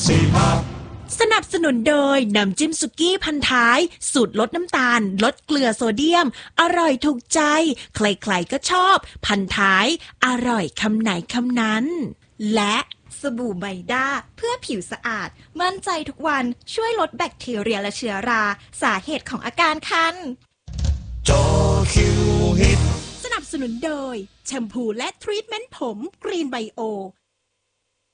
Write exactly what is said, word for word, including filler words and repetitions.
สี่ห้าสนับสนุนโดยน้ำจิ้มสุกี้พันท้ายสูตรลดน้ำตาลลดเกลือโซเดียมอร่อยถูกใจใครๆก็ชอบพันท้ายอร่อยคำไหนคำนั้นและสบู่ไบด้าเพื่อผิวสะอาดมั่นใจทุกวันช่วยลดแบคทีเรียและเชื้อราสาเหตุของอาการคันจอคิวฮิตสนับสนุนโดยแชมพูและทรีทเมนต์ผมกรีนไบโอ